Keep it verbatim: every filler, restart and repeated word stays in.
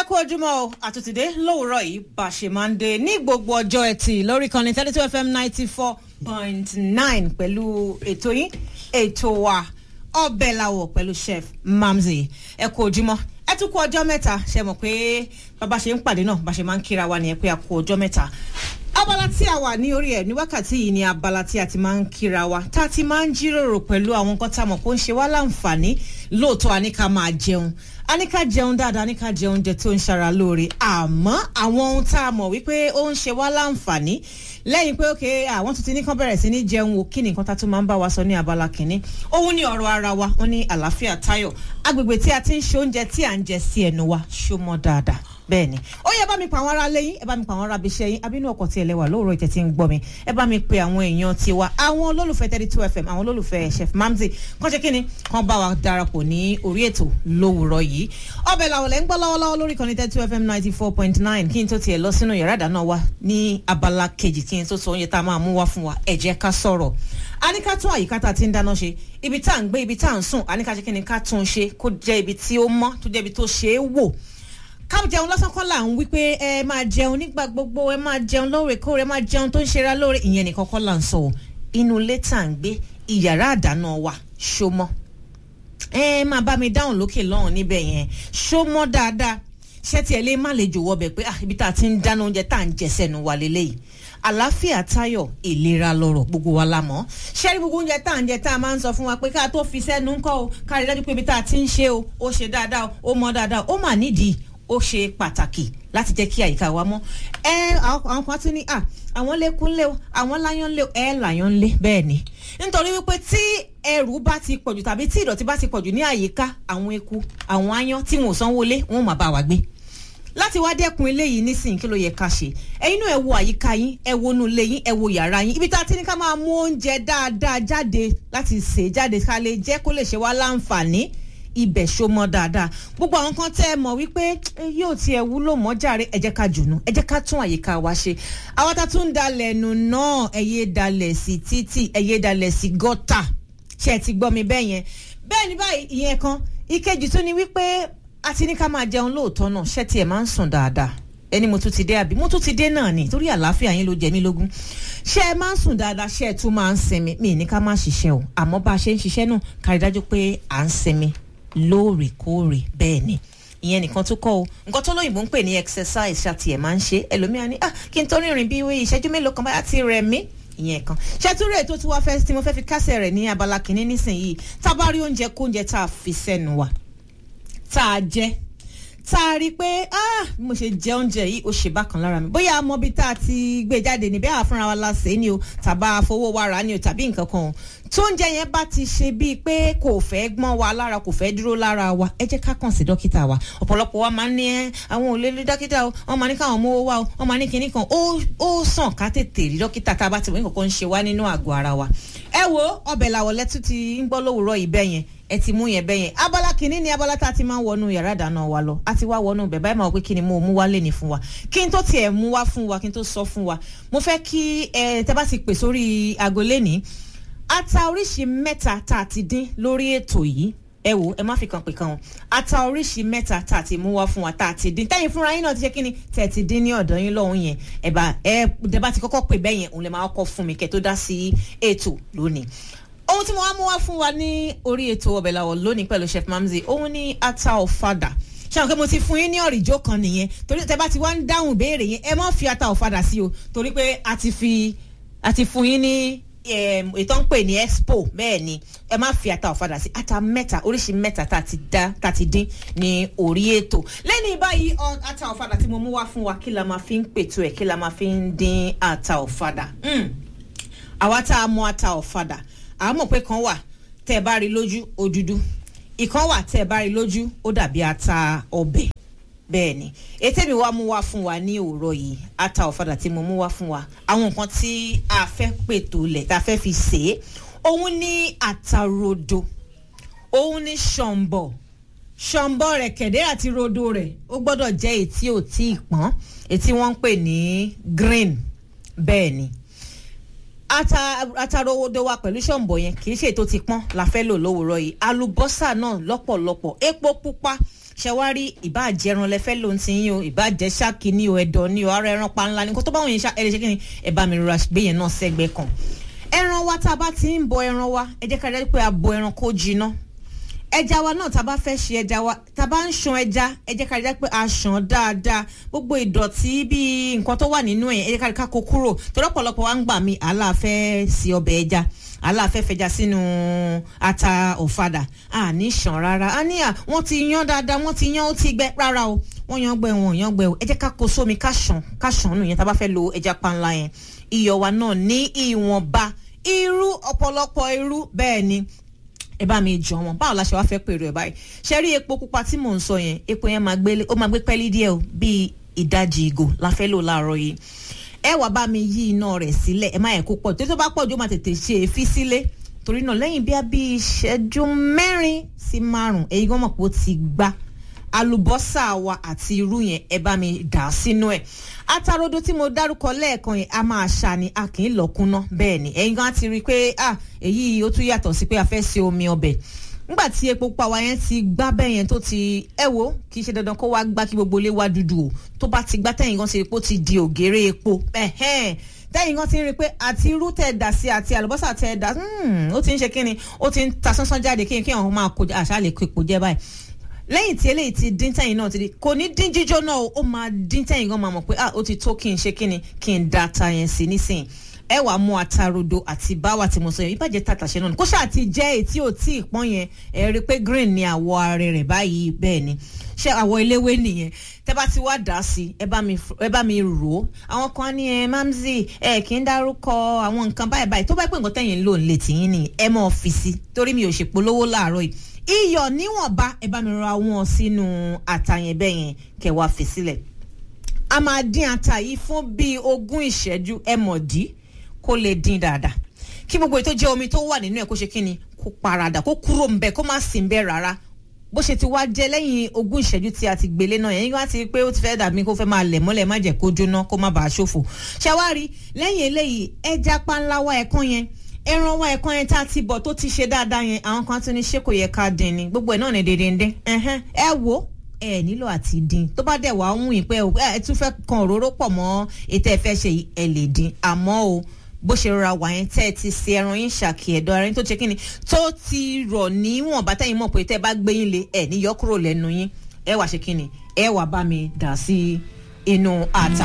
ẹ kú ojúmọ́ o àtúntìdé lówùúrọ̀ yìí bá ṣe máa ń dé ní gbogbo ọjọ́ ẹtì lórí kan ní thirty two F M ninety four point nine pẹ̀lú ètò yín ètò wa ọbẹ̀ làwọ̀ pẹ̀lú chef Mamzi. Ẹ kú ojúmọ́ ẹ tún kú ọjọ́ mẹ́ta ṣe mọ̀ pé bàbá ṣe ń pàdé náà bá ṣe máa ń kíra wa nìyẹn pé a kú ọjọ́ mẹ́ta. Abala tí a wà ní orí ẹ̀ ní wákàtí yìí ni abala tí a ti máa ń kíra wa tá a ti máa ń jíròrò pẹ̀lú àwọn nǹkan tá a mọ̀ pé ó ń ṣe wá láǹfààní. Lóòótọ́ a ní ká máa jẹun a ní ká jẹun dáadáa a ní ká jẹun oúnjẹ tó ń ṣara lóore àmọ́ àwọn ohun tá a mọ̀ wípé ó ń ṣe wá láǹfààní lẹ́yìn pé ókè àwọn tuntun ní kán bẹ̀rẹ̀ sí ní jẹun o kí ni nǹkan tá a tún máa ń bá wa sọ ní abala kìíní òun ní ọ̀rọ̀ ara wa ó ní àlàáfíà táyọ̀ agbègbè tí a ti ń ṣe oúnjẹ tí à ń jẹ sí ẹnu wa ṣó mọ́ dáadáa bẹ́ẹ̀ ni ó yẹ bá mi pa àwọn ará lẹ́yìn ẹ bá mi pa àwọn ará abiṣẹ́ yín abínú ọkọ̀ tí ẹ lẹ́wà lóòrọ̀ ìtẹ̀ tí ń gbọ́ mi ẹ bá mi pe àwọn èèyàn tiwa àwọn olólùfẹ́ thirty two F M àwọn olólùfẹ́ chef Mamzi kàn ṣe kíni kàn bá wa darapọ̀ ní orí ètò lówùúrọ̀ yìí ọbẹ̀ làwọn lẹ́ ń gbọ́ lọ́wọ́lọ́wọ́ lórí kan ní thirty two F M ninety four point nine kí n tó tiẹ̀ lọ sínú yàrá ìdáná wa ní abala kejì kí n tó sọ oúnjẹ tá a máa mú wá fún wa ẹ jẹ́ ká sọ̀rọ̀ a ní ká tún àyíká tá a ti ń dáná ṣe ibi tá à ń gbé ibi tá à ń sùn a ní ká ṣe kíni ká tún ṣe kó jẹ́ ibi tí ó mọ́ tó jẹ́ ibi tó ṣe é wò ká jẹun lásán kọ́ là ń wí pé ẹ máa jẹun nígbà gbogbo ẹ máa jẹun lóòrèkóòrè ẹ máa jẹun tó ń ṣera lóore ìyẹn nìkan kọ́ là ń sọ o inú ilé tá à ń gbé ìyàrá àdáná wa ṣó mọ́ ẹ máa bá mi dáhùn lókè lọ́hùn níbẹ̀ yẹn ṣó mọ́ dáadáa ṣé tiẹ̀ lè má lè jòwọ́ bẹ̀ pé ibi tá a ti ń dáná oúnjẹ tá à ń jẹ sẹ́nu wa lélẹ́yìí àlàáfíà táyọ̀ ìlera lọ́rọ̀ gbogbo wa la mọ̀ ṣé rí gbogbo oúnjẹ tá à ń jẹ tá a máa ń sọ fún wa pé ká tó fi sẹ́nu ńkọ́ o ká rí dájú pé ibi tá a ti ń ṣe o ó ṣe dáadáa ó mọ́ dáadáa ó mà nídìí ó ṣe pàtàkì láti jẹ́ kí àyíká wa mọ́ ẹ àwọn kan tún ní à àwọn lẹ́kùn lé o àwọn láyọ̀ lé o ẹ láyọ̀ lé bẹ́ẹ̀ ni nítorí wípé tí ẹrù bá ti pọ̀jù tàbí tí ìdọ̀tí bá ti pọ̀jù ní àyíká àwọn eku àwọn aáyán tí wọn ò sanwó lé wọn ò má bá wa gbé láti wá dẹ́kun eléyìí nísìnyí kí ló yẹ ká ṣe ẹ̀yin náà ẹ wo àyíká yín ẹ wo inú ilé yín ẹ wo yàrá yín ibi tá a ti ní ká máa mú oúnjẹ dáadáa jáde láti sè jáde ká lè jẹ́ kó lè ṣe wá láǹfààní ibẹ̀ ṣó mọ́ dáadáa gbogbo àwọn kan tẹ́ ẹ mọ̀ wípé yóò tiẹ̀ wúlò mọ́ jàre ẹ jẹ́ ká jùnú ẹ jẹ́ ká tún àyíká wa ṣe àwọn tá tún dalẹ̀ nù náà ẹ yé dalẹ̀ sí títì ẹ yé dalẹ̀ sí gọ́tà ṣe ẹ ti gbọ́ mi bẹ́ẹ̀ yẹn bẹ́ẹ̀ ni báyìí ìyẹn kan ìkejì tún ni wípé a ti ní ká máa jẹun lóòótọ́ náà ṣé tiẹ̀ máa ń sùn dáadáa ẹni mo tún ti dé àbí mo tún ti dé náà ni torí àlàáfíà yín ló jẹ mí lógún ṣé ẹ máa ń sùn dáadáa ṣé ẹ tún máa ń sinmi mi ní ká má ṣiṣẹ́ o àmọ́ bá a ṣe ń ṣiṣẹ́ náà kárí dájú pé à ń sinmi lóòrèkóòrè bẹ́ẹ̀ ni ìyẹn nìkan tó kọ́ o nǹkan tó lóyìnbó ń pè ní exercise ṣàtì ẹ̀ máa ń ṣe ẹlòmíràn ní ah kí n tó rìnrìn bí wí ìṣẹ́jú mélòó kan báyà ti rẹ̀ mí ìyẹn kan ṣètúrẹ́ tó tún wá fẹ́ tí mo fẹ́ fi kásẹ̀ rẹ̀ ní abala kìíní nísìnyìí tá a bá rí oúnjẹ kóúnjẹ tá a fi sẹ́nu wa tá a jẹ tá a rí i pé ah bí mo ṣe jẹ oúnjẹ yìí ó ṣe bákan lára mi bóyá a mọ bí tá a ti gbé jáde níbẹ̀ àfúnra wa la ṣe é ni o tàbá fowó wa rà ni o tàbí nǹkan kan o tóúnjẹ yẹn bá ti ṣe bíi pé kò fẹ́ gbọ́n wa lára kò fẹ́ dúró lára wa ẹ jẹ́ ká kàn sí dókítà wa ọ̀pọ̀lọpọ̀ wa máa ń ní ẹ́ àwọn ò lè rí dókítà o wọ́n máa ní káwọn mówó wá o wọ́n máa ní kinní kan ó ó sàn ká tètè rí dókítà tá a bá ti wọ́n nǹkan ń ṣe wá nínú àgọ́ ara wa ẹ wo ọbẹ̀ làwọ̀ lẹ́tù ti ń gbọ́ lówùúrọ̀ yìí bẹ́ẹ̀ yẹn ẹ ti mú yẹn bẹ́ẹ̀ yẹn abala kìíní ni abala tá a ti máa ń wọnú yàrá ìdáná wa lọ a ti wá wọnú bẹ̀ báyìí máa wọ pé kí ni mo mú wá lé ní fún wa kí n tó tiẹ̀ mú wá fún wa kí n tó sọ fún wa mo fẹ́ kí ẹ tẹ́ bá ti pè sórí aago lẹ́nìí ata oríṣi mẹ́ta tá a ti dín lórí ètò yìí ẹ wò ẹ má fi kan pè kan o ata oríṣi mẹ́ta tá a ti mú wá fún wa tá a ti dín tẹ́yìn fúnra yín náà ti ṣe kí ni tẹ́ ẹ ti dín ní ọ̀dọ̀ yín lọ́hùn yẹn ẹ bá ẹ dẹ́ bá ti kọ́kọ́ pè bẹ́ẹ̀ yẹn òun lè máa kọ́ fún mi kẹ́ tó dá sí ètò lónìí ohun tí mo wá mú wá fún wa ní orí ètò ọbẹ̀ làwọ̀ lónìí pẹ̀lú chef Mamzi òun ní ata ọ̀fadà ṣé àwọn kí mo ti fún yín ní ọ̀rìjó kan nìyẹn torí tẹ́ bá ti wá ń dáhùn béèrè yẹn ẹ má fi ata ọ̀fadà sí o torí pé a ti fi a ti fún yín ní ètò ń pè ní expo bẹ́ẹ̀ ni ẹ má fi ata ọ̀fadà sí ata mẹ́ta oríṣi mẹ́ta tá a ti dá tá a ti dín ní orí ètò lẹ́yìn báyìí ata ọ̀fadà tí mo mú wá fún wa kí la máa fi ń pètò ẹ̀ kí la máa fi ń dín ata ọ̀fadà àwa tá a mọ ata ọ̀fadà a mọ̀ pé kan wà tẹ́ ẹ bá rí lójú ó dúdú ìkan wà tẹ́ ẹ bá rí lójú ó dàbí ata ọbẹ̀ bẹ́ẹ̀ ni ètè mi wá mú wá fún wa ní òòrọ̀ yìí ata ọ̀fadà tí mo mú wá fún wa àwọn nǹkan tí a fẹ́ pètò lẹ̀ tá a fẹ́ fi sè é òun ní ata rodo òun ní ṣọ̀mbọ̀ ṣọ̀mbọ̀ rẹ̀ kẹ̀dẹ́ àti rodo rẹ̀ ó gbọ́dọ̀ jẹ́ ètí ò tí ì pọ́n ètí wọ́n ń pè ní green bẹ́ẹ̀ ni ata atarowodo wa pẹ̀lú ṣọ̀mbọ̀ yẹn kì í ṣe ètò ti pọ́n la fẹ́ lò lówùúrọ̀ yìí àlùbọ́sà náà lọ́pọ̀lọpọ̀ epo pupa ṣẹwárí ìbá jẹran lẹfẹ ló ń ti yín o ìbá jẹ ṣáàkì ní o ẹ̀dọ̀ ní o ara ẹran pa ńlá ní kó tó bá wọn yẹn ṣá ẹ lè ṣe kí ni ẹ bá mi rọra gbé yẹn náà sẹ́gbẹ̀ kan ẹran wa tá a bá ti ń bọ ẹran wa ẹ jẹ́ ká rí pé a bọ ẹran kó jiná ẹja wa náà tá a bá fẹ́ ṣe ẹja wa tá a bá ń ṣan ẹja ẹ jẹ́ ká rí pé a ṣan dáadáa gbogbo ìdọ̀tí bíi nǹkan tó wà nínú ẹ̀ ẹ jẹ́ ká rí ká kó kúrò torí ọ̀pọ̀lọpọ̀ wa ń gbà mí àlà fẹ́ sí ọbẹ̀ ẹja aláfẹ́fẹ́já sínú ata ọ̀fadà a ní ṣàn rárá a ní à wọ́n ti yan dáadáa wọ́n ti yan ó ti gbẹ rárá o wọ́n yan gbẹ wọn yan gbẹ o ẹ jẹ́ ká kó sómi ká ṣàn ká ṣàn nù yẹn tá a bá fẹ́ lo ẹja panla yẹn iyọ̀ wa náà ní ìwọ̀nba irú ọ̀pọ̀lọpọ̀ irú bẹ́ẹ̀ ni ẹ bá mi jọ wọn báwo la ṣe wá fẹ́ pèrò ẹ̀ báyìí ṣe rí epo pupa tí mò ń sọ yẹn epo yẹn máa gbé ó máa gbé pẹ́lí díẹ̀ o bíi ìdajì ìgò la fẹ́ lò láàárọ̀ yìí ẹ wá bá mi yí iná rẹ̀ sílẹ̀ ẹ má yẹ kó pọ̀ tó tó bá pọ̀ jù ó máa tètè ṣe èéfín sílé torí náà lẹ́yìn bí a bí ìṣẹ́jú mẹ́rin sí márùn-ún èyí gan mọ̀ pé ó ti gbá àlùbọ́sà wa àti irú yẹn ẹ bá mi dà sínú ẹ̀ atarodo tí mo dárúkọ lẹ́ẹ̀kan yẹn a máa ṣà ní a kì í lọ kúná bẹ́ẹ̀ ni ẹ̀yin gan ti rí i pé ah èyí ó tún yàtọ̀ sí pé a fẹ́ ṣe omi ọbẹ̀ nígbà tí epo pupa wa yẹn ti gbá bẹ́ẹ̀ yẹn tó ti ẹ wo kì í ṣe dandan kó wá gbá kí gbogbo ilé wá dúdú o tó bá ti gbá tẹ̀yìn gan ti rí pé ó ti di ògèrè epo ẹ̀hẹ́n tẹ́yìn gan ti rí pé àti irú tẹ̀ dà sí àti àlùbọ́sà tẹ̀ dà ó ti ń ṣe kíni ó ti ń ta sánsán jáde kí kí àwọn máa kó àṣà lè kó epo jẹ́ báyìí lẹ́yìn tí eléyìí ti dín tẹ̀yìn náà ti di kò ní dín jíjó náà ó máa dín tẹ̀yìn gan máa mọ̀ pé ah ó ti tó kí n ṣe kíni kí n da ata yẹn sí nísìnyí ẹ wàá mú atarodo àti báwa tí mo sọ yẹn ìbàjẹ́ tàtàṣe náà kó ṣáà ti jẹ́ èyí tí ò tí ì pọ́n yẹn ẹ rí i pé green ni àwọ̀ ara rẹ̀ báyìí bẹ́ẹ̀ ni ṣé àwọ̀ eléwé nìyẹn tẹ́ bá ti wá dà sí ẹ bá mi ẹ bá mi rò ó àwọn kan ní ẹ mamzi ẹ kì í dárúkọ àwọn nǹkan báyìí báyìí tó bá pè nǹkan tẹ̀yìn lò ń lè tìyín ni ẹ mọ̀ fi sí torí mi ò ṣèpolówó láàárọ̀ yìí iyọ̀ níwọ̀nba ẹ bá mi ra wọn sínú àtàyẹn bẹ́ẹ̀ yẹn kẹ́ wá fi sílẹ̀ a máa dín ata yìí fún bíi ogún ìṣẹ́jú ẹ mọ̀ dí kó lè dín dáadáa kí gbogbo ètò jẹ́ omi tó wà nínú ẹ̀ kó ṣe kíni kó paradà kó kúrò ń bẹ kó má sì ń bẹ rárá bó ṣe ti wá jẹ́ lẹ́yìn ogún ìṣẹ́jú tí a ti gbélé náà yẹn wá ti pé ó ti fẹ́ dàbí kó fẹ́ máa lẹ̀ mọ́lẹ̀ má jẹ́ kó jóná kó má bàa ṣòfò ṣàwárí lẹ́yìn eléyìí ẹja panla wa ẹ̀kan yẹn ẹran wa ẹ̀kan yẹn tá a ti bọ̀ tó ti ṣe dáadáa yẹn àwọn kan tún ní ṣé kò yẹ ká dín ni gbogbo ẹ̀ náà ní dédéndé ẹ wo ẹ nílò àti dín tó bá dẹ̀ wá ń wìn pé ẹ tún fẹ́ kan òróró pọ̀ mọ́ ètò ẹ̀fẹ́ ṣe ẹ lè dín àmọ́ o bó ṣe rọra wà yẹn tẹ́ ẹ ti ṣe ẹran yín ṣàkì ẹ̀dọ̀ ara yín tó ṣe kíni tó ti rọ̀ níwọ̀n bàtà yín mọ̀ pé tẹ́ ẹ bá gbé yín lé ẹ̀ ní yọ kúrò lẹ́nu yín ẹ wá ṣe kíni ẹ wá bá mi dà sí inú ata.